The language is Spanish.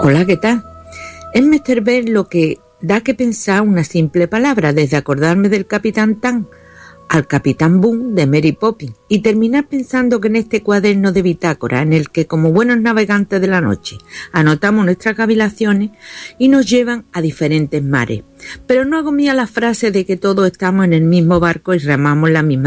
Hola, ¿qué tal? Es menester ver lo que da que pensar una simple palabra, desde acordarme del Capitán Tan al Capitán Boom de Mary Poppins y terminar pensando que en este cuaderno de bitácora, en el que como buenos navegantes de la noche anotamos nuestras cavilaciones y nos llevan a diferentes mares. Pero no hago mía la frase de que todos estamos en el mismo barco y remamos la misma